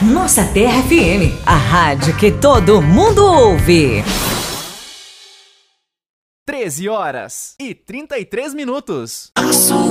Nossa Terra FM, a rádio que todo mundo ouve. 13h33.